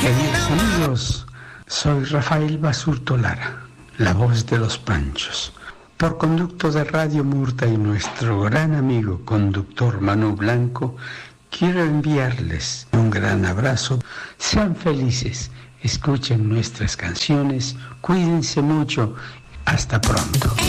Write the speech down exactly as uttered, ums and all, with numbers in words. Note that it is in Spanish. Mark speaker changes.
Speaker 1: Queridos amigos, soy Rafael Basurto Lara, la voz de los Panchos. Por conducto de Radio Murta y nuestro gran amigo conductor Manu Blanco, quiero enviarles un gran abrazo. Sean felices, escuchen nuestras canciones, cuídense mucho. Hasta pronto.